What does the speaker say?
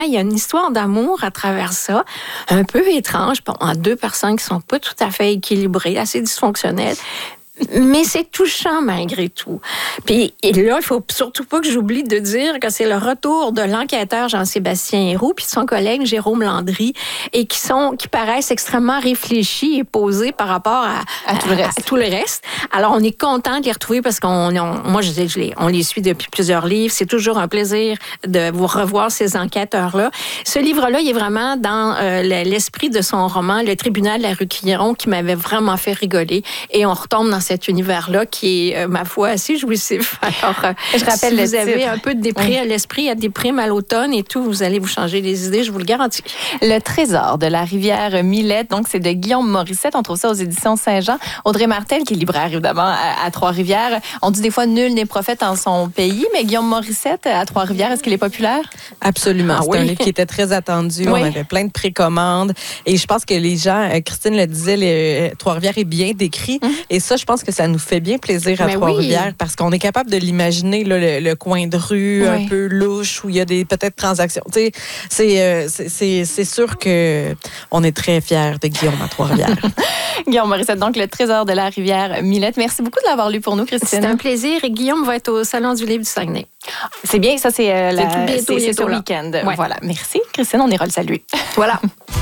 il y a une histoire d'amour à travers ça, un peu étrange, en deux personnes qui sont pas tout à fait équilibrées, assez dysfonctionnelles. Mais c'est touchant malgré tout. Puis et là, il faut surtout pas que j'oublie de dire que c'est le retour de l'enquêteur Jean-Sébastien Héroux puis de son collègue Jérôme Landry et qui paraissent extrêmement réfléchis et posés par rapport à tout le reste. Alors, on est content de les retrouver parce on les suit depuis plusieurs livres. C'est toujours un plaisir de vous revoir ces enquêteurs-là. Ce livre-là, il est vraiment dans l'esprit de son roman Le Tribunal de la rue Quiron qui m'avait vraiment fait rigoler. Et on retombe dans cet univers-là qui est, ma foi, assez jouissif. Alors, je rappelle, si vous avez un peu de déprime à l'esprit, il y a des primes à l'automne et tout, vous allez vous changer les idées, je vous le garantis. Le trésor de la rivière Milette, donc c'est de Guillaume Morissette. On trouve ça aux éditions Saint-Jean. Audrey Martel, qui est libraire, évidemment, à Trois-Rivières. On dit des fois, nul n'est prophète en son pays, mais Guillaume Morissette, à Trois-Rivières, est-ce qu'il est populaire? Absolument. C'est un livre qui était très attendu. Oui. On avait plein de précommandes. Et je pense que les gens, Christine le disait, Trois-Rivières est bien décrit. Et ça, je pense que ça nous fait bien plaisir à Trois-Rivières parce qu'on est capable de l'imaginer, là, le coin de rue un peu louche où il y a peut-être transactions. Tu sais, c'est sûr qu'on est très fiers de Guillaume à Trois-Rivières. Guillaume Morissette, donc le trésor de la rivière Milette. Merci beaucoup de l'avoir lu pour nous, Christine. C'est un plaisir et Guillaume va être au Salon du livre du Saguenay. C'est bien, ça c'est tout bientôt ce week-end. Ouais. Voilà, merci Christine, on ira le saluer. Voilà.